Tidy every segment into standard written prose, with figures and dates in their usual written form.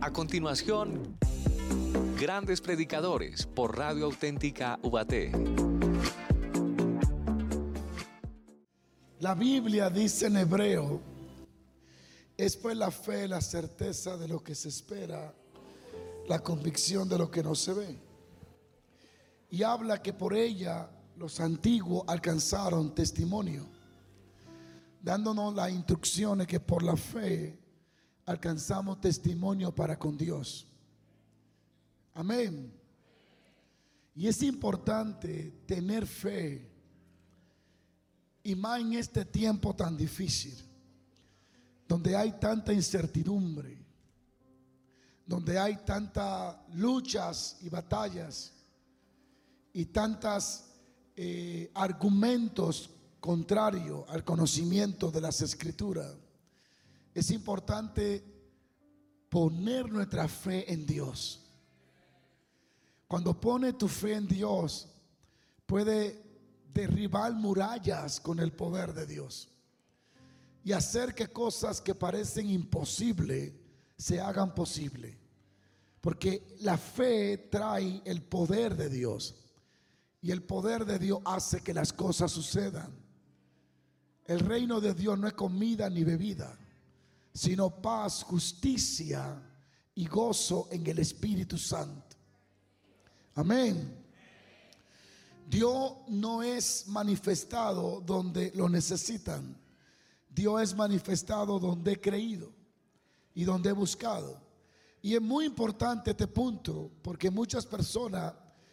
A continuación, Grandes Predicadores por Radio Auténtica Ubaté. La Biblia dice en hebreo: es pues la fe, la certeza de lo que se espera, la convicción de lo que no se ve. Y habla que por ella los antiguos alcanzaron testimonio, dándonos las instrucciones que por la fe alcanzamos testimonio para con Dios. Amén. Y es importante tener fe, y más en este tiempo tan difícil, donde hay tanta incertidumbre, donde hay tantas luchas y batallas y tantos argumentos contrarios al conocimiento de las Escrituras. Es importante poner nuestra fe en Dios. Cuando pone tu fe en Dios, puede derribar murallas con el poder de Dios y hacer que cosas que parecen imposibles se hagan posible, porque la fe trae el poder de Dios, y el poder de Dios hace que las cosas sucedan. El reino de Dios no es comida ni bebida, sino paz, justicia y gozo en el Espíritu Santo. Amén. Dios no es manifestado donde lo necesitan. Dios es manifestado donde he creído y donde he buscado. Y es muy importante este punto, porque muchas personas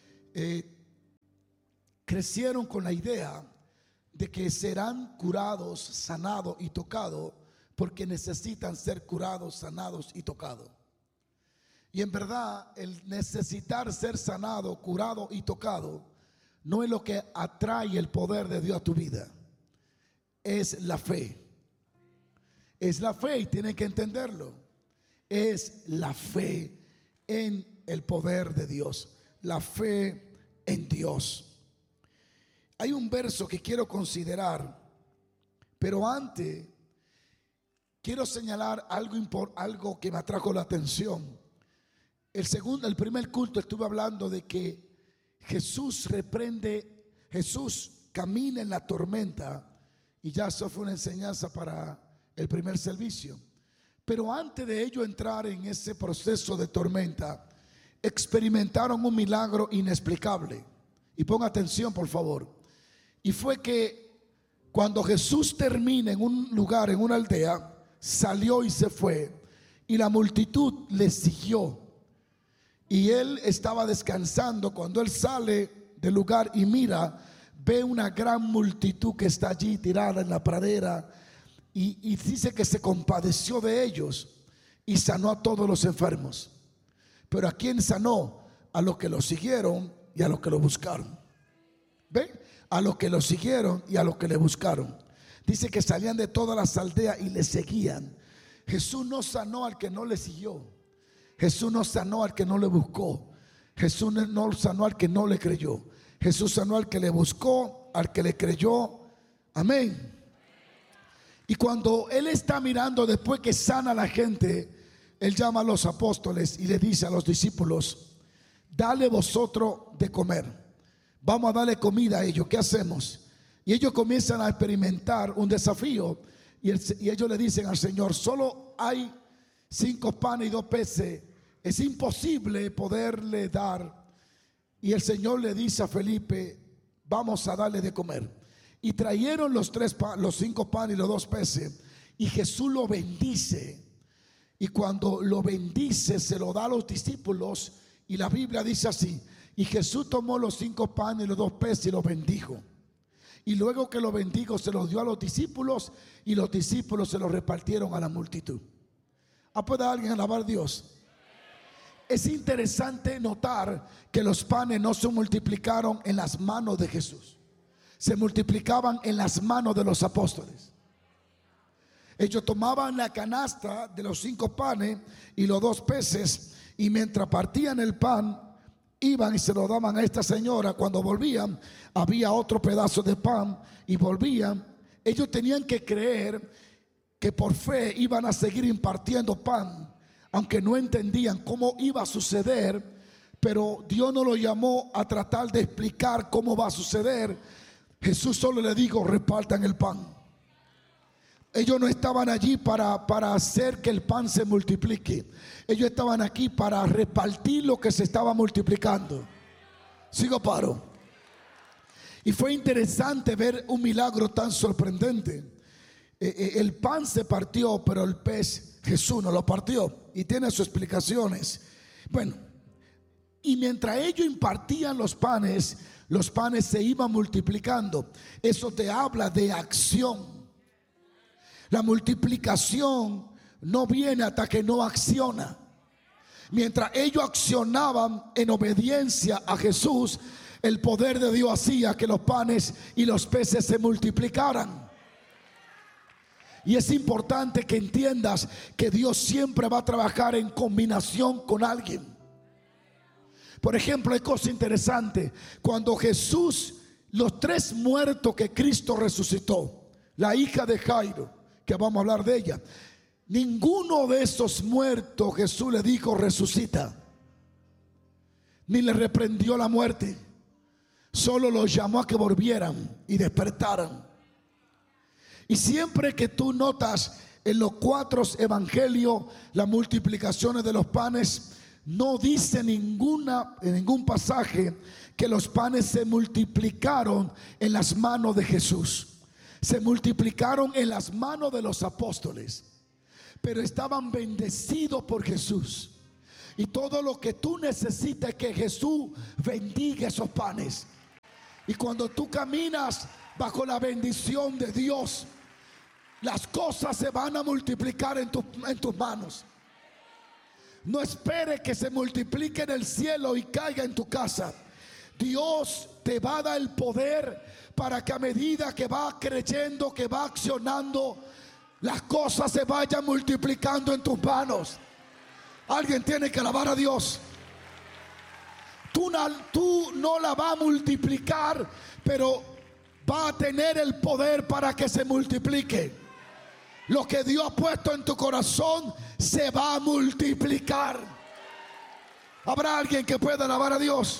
crecieron con la idea de que serán curados, sanados y tocados porque necesitan ser curados, sanados y tocados. Y en verdad, el necesitar ser sanado, curado y tocado no es lo que atrae el poder de Dios a tu vida. Es la fe. Es la fe, y tienen que entenderlo. Es la fe en el poder de Dios. La fe en Dios. Hay un verso que quiero considerar, pero antes quiero señalar algo que me atrajo la atención. El primer culto estuve hablando de que Jesús camina en la tormenta, y ya eso fue una enseñanza para el primer servicio. Pero antes de ellos entrar en ese proceso de tormenta, experimentaron un milagro inexplicable. Y ponga atención, por favor. Y fue que cuando Jesús termina en un lugar, en una aldea, salió y se fue, y la multitud le siguió. Y él estaba descansando. Cuando él sale del lugar y mira, ve una gran multitud que está allí tirada en la pradera, y dice que se compadeció de ellos y sanó a todos los enfermos. Pero ¿a quién sanó? A los que lo siguieron y a los que lo buscaron. ¿Ven? A los que lo siguieron y a los que le buscaron. Dice que salían de todas las aldeas y le seguían. Jesús no sanó al que no le siguió. Jesús no sanó al que no le buscó. Jesús no sanó al que no le creyó. Jesús sanó al que le buscó, al que le creyó. Amén. Y cuando él está mirando, después que sana a la gente, él llama a los apóstoles y le dice a los discípulos: dale vosotros de comer. Vamos a darle comida a ellos. ¿Qué hacemos? Y ellos comienzan a experimentar un desafío, y ellos le dicen al Señor: solo hay 5 panes y 2 peces, es imposible poderle dar. Y el Señor le dice a Felipe: vamos a darle de comer. Y trajeron los 5 panes y los 2 peces, y Jesús lo bendice. Y cuando lo bendice, se lo da a los discípulos, y la Biblia dice así: y Jesús tomó los 5 panes y los 2 peces y los bendijo. Y luego que lo bendijo, se los dio a los discípulos, y los discípulos se los repartieron a la multitud. ¿Puede alguien alabar a Dios? Es interesante notar que los panes no se multiplicaron en las manos de Jesús, se multiplicaban en las manos de los apóstoles. Ellos tomaban la canasta de los 5 panes y los 2 peces, y mientras partían el pan, iban y se lo daban a esta señora. Cuando volvían, había otro pedazo de pan, y volvían. Ellos tenían que creer que por fe iban a seguir impartiendo pan aunque no entendían cómo iba a suceder, pero Dios no lo llamó a tratar de explicar cómo va a suceder. Jesús solo le dijo: repartan el pan. Ellos no estaban allí para hacer que el pan se multiplique. Ellos estaban aquí para repartir lo que se estaba multiplicando. Sigo, paro. Y fue interesante ver un milagro tan sorprendente. El pan se partió, pero el pez Jesús no lo partió, y tiene sus explicaciones. Bueno, y mientras ellos impartían los panes se iban multiplicando. Eso te habla de acción. La multiplicación no viene hasta que no acciona. Mientras ellos accionaban en obediencia a Jesús, el poder de Dios hacía que los panes y los peces se multiplicaran. Y es importante que entiendas que Dios siempre va a trabajar en combinación con alguien. Por ejemplo, hay cosa interesante. Cuando Jesús, los 3 muertos que Cristo resucitó, la hija de Jairo, que vamos a hablar de ella, ninguno de esos muertos Jesús le dijo: resucita, ni le reprendió la muerte. Solo los llamó a que volvieran y despertaran. Y siempre que tú notas en los 4 evangelios las multiplicaciones de los panes, no dice en ningún pasaje que los panes se multiplicaron en las manos de Jesús. Se multiplicaron en las manos de los apóstoles, pero estaban bendecidos por Jesús. Y todo lo que tú necesitas es que Jesús bendiga esos panes. Y cuando tú caminas bajo la bendición de Dios, las cosas se van a multiplicar en tus manos. No espere que se multiplique en el cielo y caiga en tu casa. Dios te va a dar el poder para que a medida que va creyendo, que va accionando, las cosas se vayan multiplicando en tus manos. Alguien tiene que alabar a Dios. Tú no la vas a multiplicar, pero va a tener el poder para que se multiplique. Lo que Dios ha puesto en tu corazón se va a multiplicar. Habrá alguien que pueda alabar a Dios.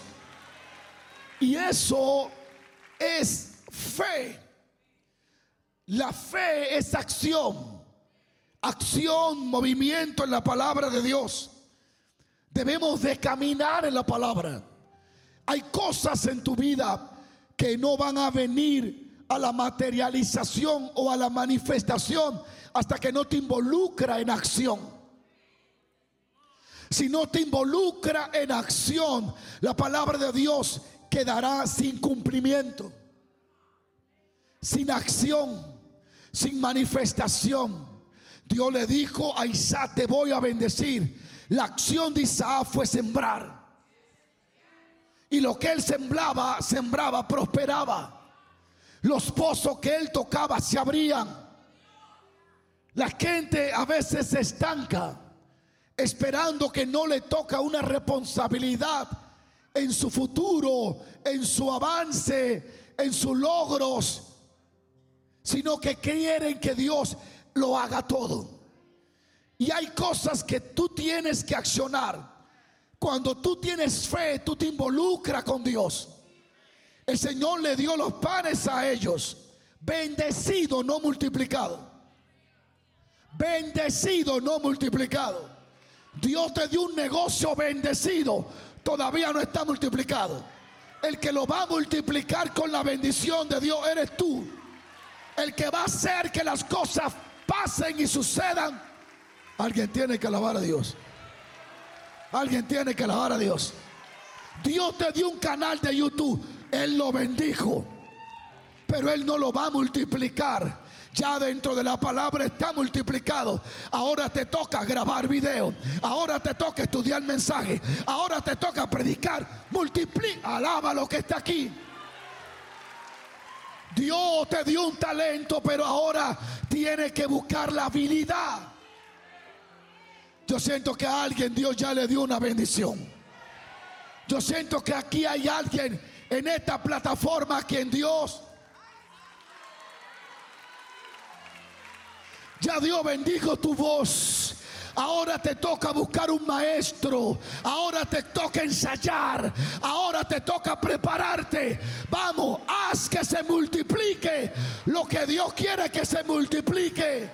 Y eso es fe. La fe es acción. Acción, movimiento en la palabra de Dios. Debemos de caminar en la palabra. Hay cosas en tu vida que no van a venir a la materialización o a la manifestación hasta que no te involucra en acción. Si no te involucra en acción, la palabra de Dios quedará sin cumplimiento, sin acción, sin manifestación. Dios le dijo a Isaac: te voy a bendecir. La acción de Isaac fue sembrar, y lo que él sembraba, prosperaba. Los pozos que él tocaba se abrían. La gente a veces se estanca esperando que no le toca una responsabilidad en su futuro, en su avance, en sus logros, sino que quieren que Dios lo haga todo. Y hay cosas que tú tienes que accionar. Cuando tú tienes fe, tú te involucras con Dios. El Señor le dio los panes a ellos, bendecido, no multiplicado. Bendecido, no multiplicado. Dios te dio un negocio bendecido, todavía no está multiplicado. El que lo va a multiplicar con la bendición de Dios eres tú. El que va a hacer que las cosas pasen y sucedan. Alguien tiene que alabar a Dios. Alguien tiene que alabar a Dios. Dios te dio un canal de YouTube, Él lo bendijo, pero Él no lo va a multiplicar. Ya dentro de la palabra está multiplicado. Ahora te toca grabar video. Ahora te toca estudiar mensaje. Ahora te toca predicar. Multiplica, alaba lo que está aquí. Dios te dio un talento, pero ahora tienes que buscar la habilidad. Yo siento que a alguien Dios ya le dio una bendición. Yo siento que aquí hay alguien en esta plataforma a quien Dios ya Dios bendijo tu voz. Ahora te toca buscar un maestro. Ahora te toca ensayar. Ahora te toca prepararte. Vamos, haz que se multiplique lo que Dios quiere que se multiplique.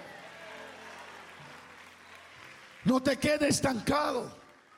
No te quedes estancado.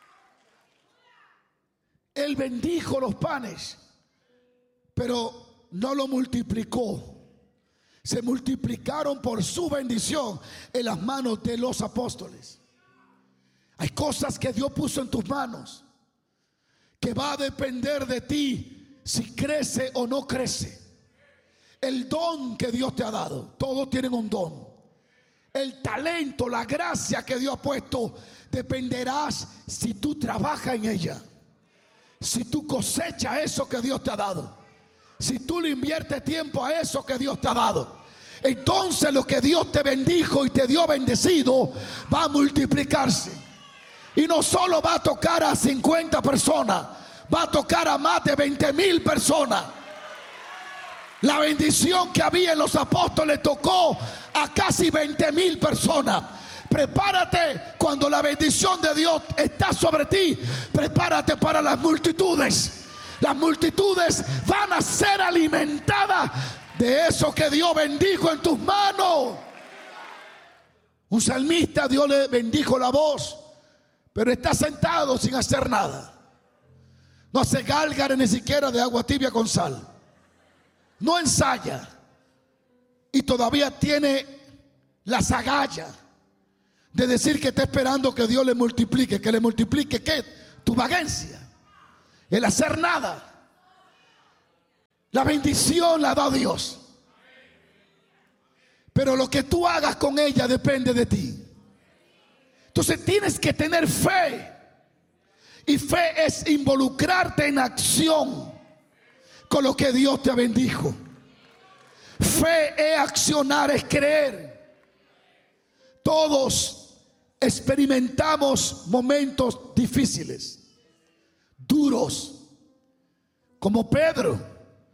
Él bendijo los panes, pero no lo multiplicó. Se multiplicaron por su bendición en las manos de los apóstoles. Hay cosas que Dios puso en tus manos que va a depender de ti si crece o no crece. El don que Dios te ha dado, todos tienen un don. El talento, la gracia que Dios ha puesto, dependerás si tú trabajas en ella, si tú cosechas eso que Dios te ha dado, si tú le inviertes tiempo a eso que Dios te ha dado. Entonces lo que Dios te bendijo y te dio bendecido va a multiplicarse. Y no solo va a tocar a 50 personas, va a tocar a más de 20,000 personas. La bendición que había en los apóstoles tocó a casi 20,000 personas. Prepárate cuando la bendición de Dios está sobre ti. Prepárate para las multitudes. Las multitudes van a ser alimentadas de eso que Dios bendijo en tus manos. Un salmista, Dios le bendijo la voz, pero está sentado sin hacer nada. No hace gálgares ni siquiera de agua tibia con sal. No ensaya. Y todavía tiene las agallas de decir que está esperando que Dios le multiplique. ¿Que le multiplique qué? Tu vagancia. El hacer nada. La bendición la da Dios. Pero lo que tú hagas con ella depende de ti. Entonces tienes que tener fe. Y fe es involucrarte en acción con lo que Dios te bendijo. Fe es accionar, es creer. Todos experimentamos momentos difíciles, duros, como Pedro.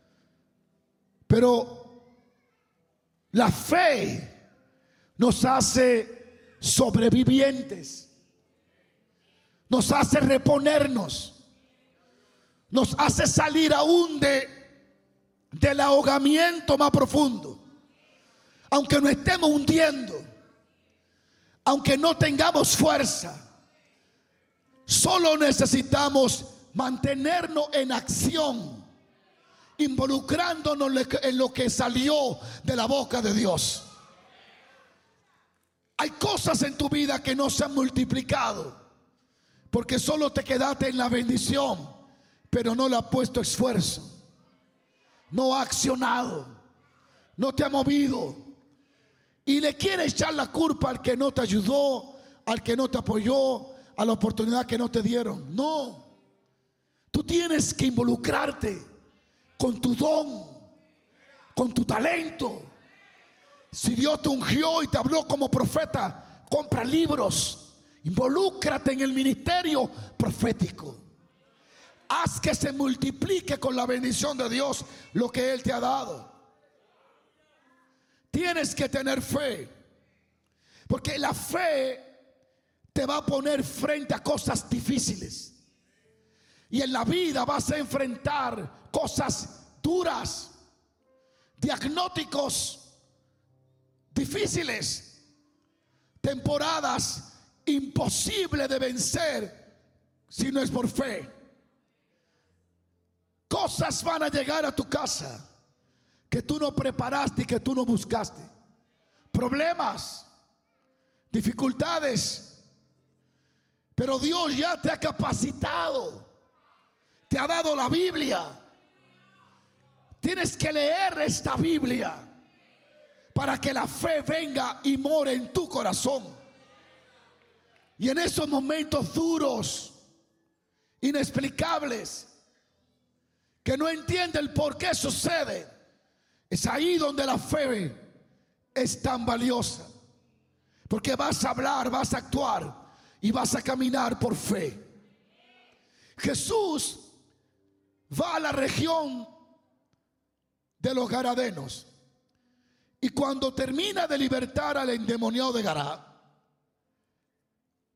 Pero la fe nos hace sobrevivientes, nos hace reponernos, nos hace salir aún del ahogamiento más profundo. Aunque nos estemos hundiendo, aunque no tengamos fuerza, solo necesitamos mantenernos en acción, involucrándonos en lo que salió de la boca de Dios. Hay cosas en tu vida que no se han multiplicado porque solo te quedaste en la bendición, pero no le has puesto esfuerzo, no ha accionado, no te ha movido, y le quieres echar la culpa al que no te ayudó, al que no te apoyó, a la oportunidad que no te dieron. No, tú tienes que involucrarte con tu don, con tu talento. Si Dios te ungió y te habló como profeta, compra libros, involúcrate en el ministerio profético. Haz que se multiplique con la bendición de Dios lo que Él te ha dado. Tienes que tener fe, porque la fe te va a poner frente a cosas difíciles. Y en la vida vas a enfrentar cosas duras, diagnósticos difíciles, temporadas imposibles de vencer si no es por fe. Cosas van a llegar a tu casa que tú no preparaste y que tú no buscaste. Problemas, dificultades, pero Dios ya te ha capacitado, te ha dado la Biblia. Tienes que leer esta Biblia para que la fe venga y more en tu corazón. Y en esos momentos duros, inexplicables, que no entiende el por qué sucede, es ahí donde la fe es tan valiosa. Porque vas a hablar, vas a actuar y vas a caminar por fe. Jesús va a la región de los Gadarenos, y cuando termina de libertar al endemoniado de Gadara,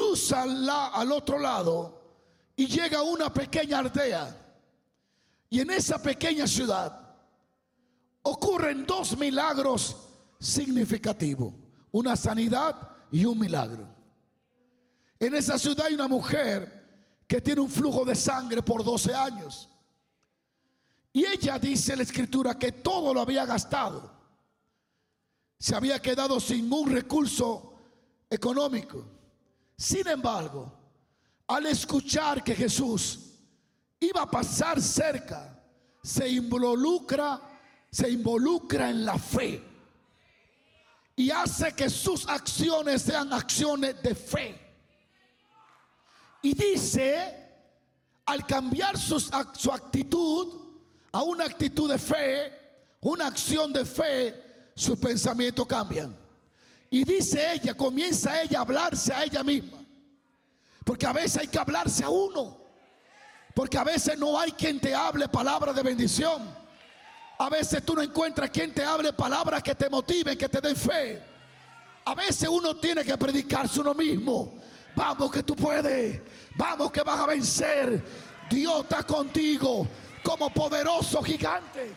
cruza al otro lado y llega a una pequeña aldea. Y en esa pequeña ciudad ocurren dos milagros significativos: una sanidad y un milagro. En esa ciudad hay una mujer que tiene un flujo de sangre por 12 años. Y ella, dice la escritura, que todo lo había gastado. Se había quedado sin un recurso económico. Sin embargo, al escuchar que Jesús iba a pasar cerca, se involucra en la fe y hace que sus acciones sean acciones de fe. Y dice, al cambiar su actitud a una actitud de fe, una acción de fe, sus pensamientos cambian. Y dice ella, comienza ella a hablarse a ella misma. Porque a veces hay que hablarse a uno. Porque a veces no hay quien te hable palabras de bendición. A veces tú no encuentras quien te hable palabras que te motiven, que te den fe. A veces uno tiene que predicarse uno mismo. Vamos que tú puedes. Vamos que vas a vencer. Dios está contigo como poderoso gigante.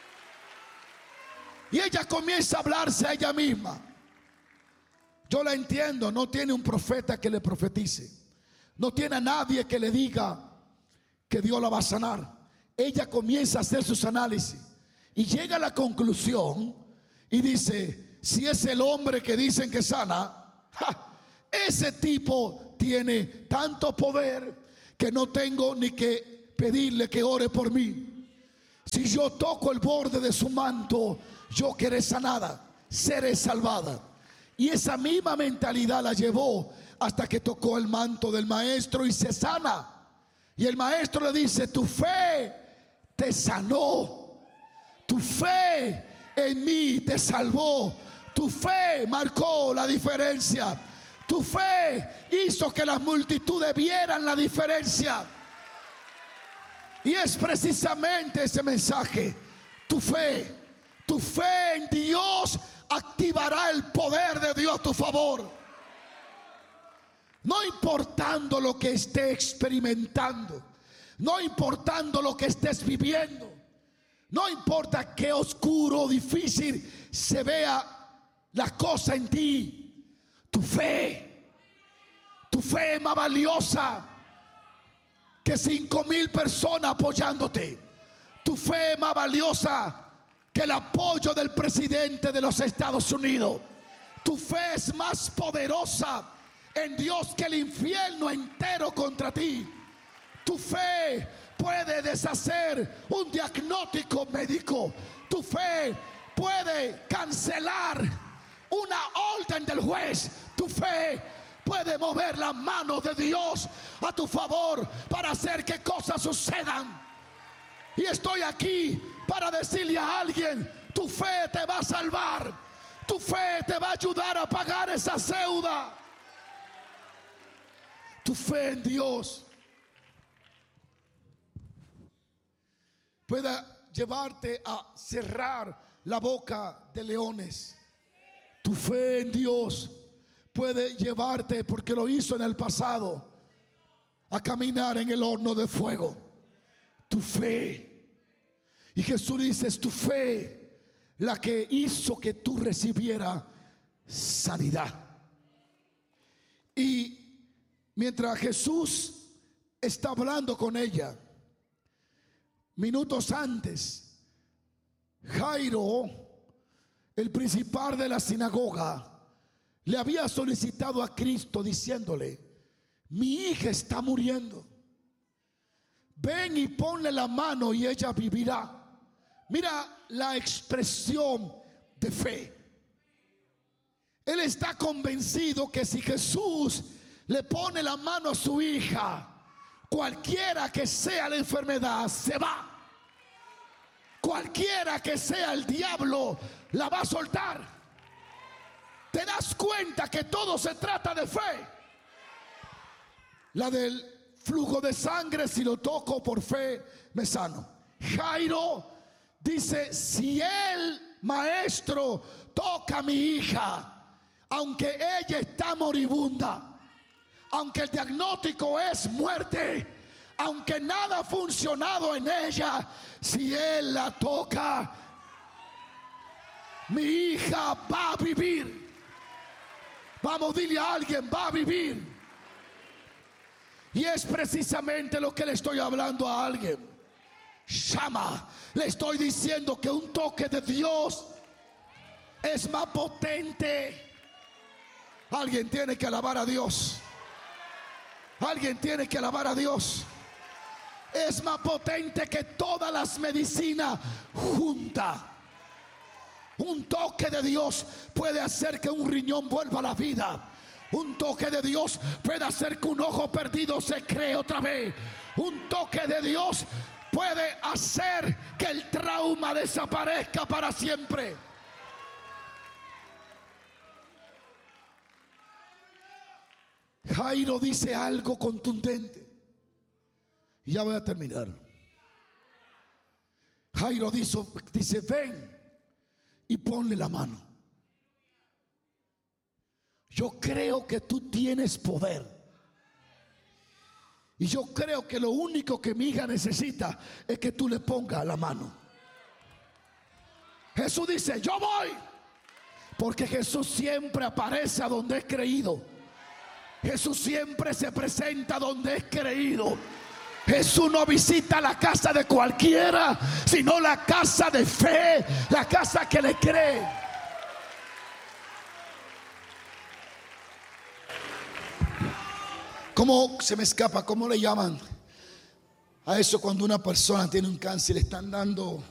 Y ella comienza a hablarse a ella misma. Yo la entiendo, no tiene un profeta que le profetice. No tiene a nadie que le diga que Dios la va a sanar. Ella comienza a hacer sus análisis y llega a la conclusión y dice: si es el hombre que dicen que sana, ese tipo tiene tanto poder que no tengo ni que pedirle que ore por mí. Si yo toco el borde de su manto, yo quedé sanada, seré salvada. Y esa misma mentalidad la llevó hasta que tocó el manto del maestro y se sana. Y el maestro le dice: tu fe te sanó, tu fe en mí te salvó, tu fe marcó la diferencia, tu fe hizo que las multitudes vieran la diferencia. Y es precisamente ese mensaje: tu fe en Dios activará el poder de Dios a tu favor. No importando lo que estés experimentando, no importando lo que estés viviendo, no importa qué oscuro o difícil se vea la cosa en ti, tu fe es más valiosa que 5,000 personas apoyándote. Tu fe es más valiosa que el apoyo del presidente de los Estados Unidos. Tu fe es más poderosa en Dios que el infierno entero contra ti. Tu fe puede deshacer un diagnóstico médico. Tu fe puede cancelar una orden del juez. Tu fe puede mover las manos de Dios a tu favor para hacer que cosas sucedan. Y estoy aquí para decirle a alguien: tu fe te va a salvar, tu fe te va a ayudar a pagar esa deuda. Tu fe en Dios puede llevarte a cerrar la boca de leones. Tu fe en Dios puede llevarte, porque lo hizo en el pasado, a caminar en el horno de fuego. Tu fe. Y Jesús dice: es tu fe la que hizo que tú recibieras sanidad. Y mientras Jesús está hablando con ella, minutos antes, Jairo, el principal de la sinagoga, le había solicitado a Cristo diciéndole: mi hija está muriendo, ven y ponle la mano y ella vivirá. Mira la expresión de fe. Él está convencido que si Jesús le pone la mano a su hija, cualquiera que sea la enfermedad se va. Cualquiera que sea el diablo la va a soltar. ¿Te das cuenta que todo se trata de fe? La del flujo de sangre, si lo toco por fe me sano. Jairo dice: si el maestro toca a mi hija, aunque ella está moribunda, aunque el diagnóstico es muerte, aunque nada ha funcionado en ella, si Él la toca, mi hija va a vivir. Vamos, dile a alguien, va a vivir. Y es precisamente lo que le estoy hablando a alguien. Shama, le estoy diciendo que un toque de Dios es más potente. Alguien tiene que alabar a Dios. Alguien tiene que alabar a Dios. Es más potente que todas las medicinas juntas. Un toque de Dios puede hacer que un riñón vuelva a la vida. Un toque de Dios puede hacer que un ojo perdido se cree otra vez. Un toque de Dios puede hacer que el trauma desaparezca para siempre. Jairo dice algo contundente. Y ya voy a terminar. Jairo dice, ven y ponle la mano. Yo creo que tú tienes poder. Y yo creo que lo único que mi hija necesita es que tú le pongas la mano. Jesús dice, yo voy. Porque Jesús siempre aparece a donde es creído. Jesús siempre se presenta donde es creído. Jesús no visita la casa de cualquiera, sino la casa de fe, la casa que le cree. ¿Cómo se me escapa? ¿Cómo le llaman a eso cuando una persona tiene un cáncer y le están dando